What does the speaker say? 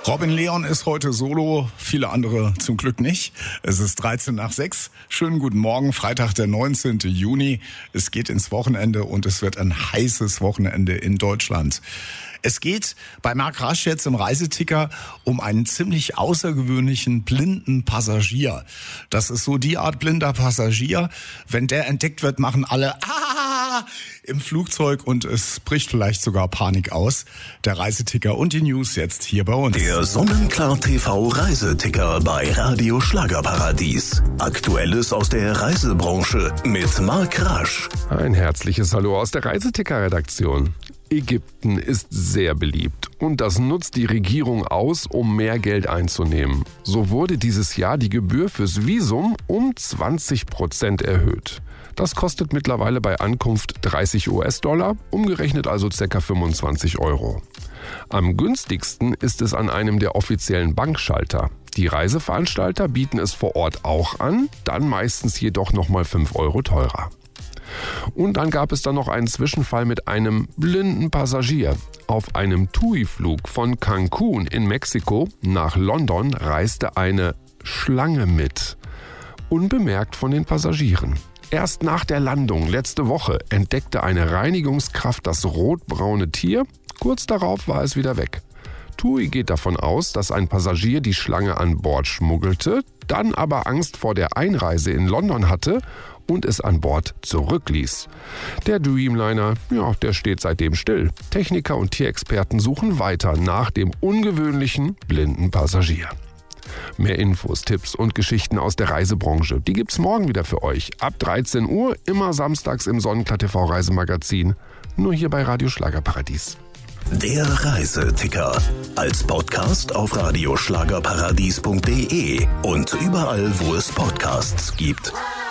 Robin Leon ist heute solo, viele andere zum Glück nicht. Es ist 6:13. Schönen guten Morgen, Freitag, der 19. Juni. Es geht ins Wochenende und es wird ein heißes Wochenende in Deutschland. Es geht bei Marc Rasch jetzt im Reiseticker um einen ziemlich außergewöhnlichen blinden Passagier. Das ist so die Art blinder Passagier. Wenn der entdeckt wird, machen alle im Flugzeug und es bricht vielleicht sogar Panik aus. Der Reiseticker und die News jetzt hier bei uns. Der Sonnenklar TV Reiseticker bei Radio Schlagerparadies. Aktuelles aus der Reisebranche mit Marc Rasch. Ein herzliches Hallo aus der Reiseticker-Redaktion. Ägypten ist sehr beliebt und das nutzt die Regierung aus, um mehr Geld einzunehmen. So wurde dieses Jahr die Gebühr fürs Visum um 20% erhöht. Das kostet mittlerweile bei Ankunft 30 US-Dollar, umgerechnet also ca. 25 Euro. Am günstigsten ist es an einem der offiziellen Bankschalter. Die Reiseveranstalter bieten es vor Ort auch an, dann meistens jedoch nochmal 5 Euro teurer. Und dann gab es dann noch einen Zwischenfall mit einem blinden Passagier. Auf einem TUI-Flug von Cancun in Mexiko nach London reiste eine Schlange mit. Unbemerkt von den Passagieren. Erst nach der Landung letzte Woche entdeckte eine Reinigungskraft das rotbraune Tier. Kurz darauf war es wieder weg. TUI geht davon aus, dass ein Passagier die Schlange an Bord schmuggelte, dann aber Angst vor der Einreise in London hatte und es an Bord zurückließ. Der Dreamliner, der steht seitdem still. Techniker und Tierexperten suchen weiter nach dem ungewöhnlichen blinden Passagier. Mehr Infos, Tipps und Geschichten aus der Reisebranche, die gibt's morgen wieder für euch. Ab 13 Uhr, immer samstags im Sonnenklar TV Reisemagazin. Nur hier bei Radio Schlagerparadies. Der Reiseticker. Als Podcast auf radioschlagerparadies.de und überall, wo es Podcasts gibt.